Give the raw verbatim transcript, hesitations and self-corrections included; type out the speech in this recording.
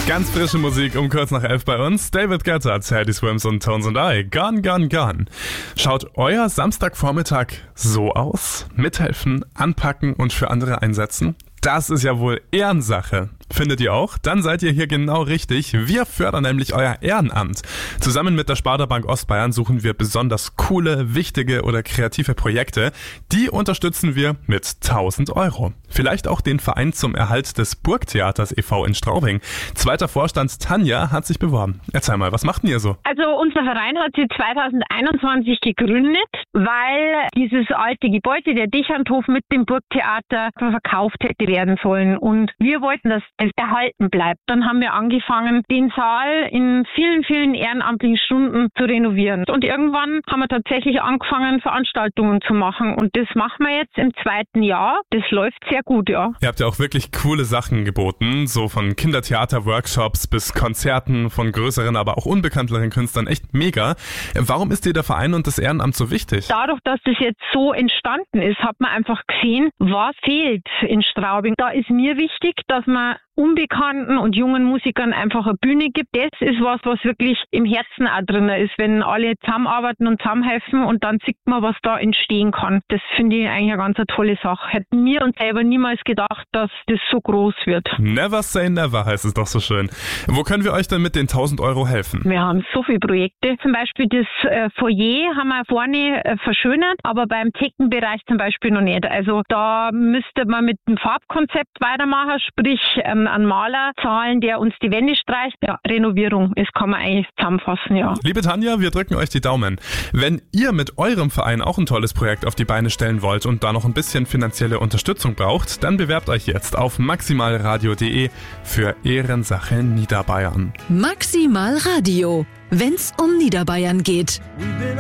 Ganz frische Musik um kurz nach elf bei uns. David Guetta, Teddy Swims und Tones and I. Gone, gone, gone. Schaut euer Samstagvormittag so aus? Mithelfen, anpacken und für andere einsetzen? Das ist ja wohl Ehrensache. Findet ihr auch? Dann seid ihr hier genau richtig. Wir fördern nämlich euer Ehrenamt. Zusammen mit der Sparda Bank Ostbayern suchen wir besonders coole, wichtige oder kreative Projekte. Die unterstützen wir mit tausend Euro. Vielleicht auch den Verein zum Erhalt des Burgtheaters e V in Straubing. Zweiter Vorstand Tanja hat sich beworben. Erzähl mal, was macht denn ihr so? Also unser Verein hat sich zwanzig einundzwanzig gegründet, weil dieses alte Gebäude, der Dichanthof mit dem Burgtheater, verkauft hätte werden sollen. Und wir wollten, dass es erhalten bleibt. Dann haben wir angefangen, den Saal in vielen, vielen ehrenamtlichen Stunden zu renovieren. Und irgendwann haben wir tatsächlich angefangen, Veranstaltungen zu machen. Und das machen wir jetzt im zweiten Jahr. Das läuft sehr gut, ja. Ihr habt ja auch wirklich coole Sachen geboten, so von Kindertheater-Workshops bis Konzerten von größeren, aber auch unbekannteren Künstlern. Echt mega. Warum ist dir der Verein und das Ehrenamt so wichtig? Dadurch, dass das jetzt so entstanden ist, hat man einfach gesehen, was fehlt in Straubing. Da ist mir wichtig, dass man unbekannten und jungen Musikern einfach eine Bühne gibt. Das ist was, was wirklich im Herzen auch drin ist, wenn alle zusammenarbeiten und zusammenhelfen und dann sieht man, was da entstehen kann. Das finde ich eigentlich eine ganz eine tolle Sache. Hätten wir uns selber niemals gedacht, dass das so groß wird. Never say never, heißt es doch so schön. Wo können wir euch denn mit den tausend Euro helfen? Wir haben so viele Projekte. Zum Beispiel das äh, Foyer haben wir vorne äh, verschönert, aber beim Theken-Bereich zum Beispiel noch nicht. Also da müsste man mit dem Farbkonzept weitermachen, sprich ähm, einen Maler zahlen, der uns die Wände streicht. Ja, Renovierung, das kann man eigentlich zusammenfassen, ja. Liebe Tanja, wir drücken euch die Daumen. Wenn ihr mit eurem Verein auch ein tolles Projekt auf die Beine stellen wollt und da noch ein bisschen finanzielle Unterstützung braucht, dann bewerbt euch jetzt auf maximalradio punkt de für Ehrensache Niederbayern. Maximal Radio, wenn's um Niederbayern geht.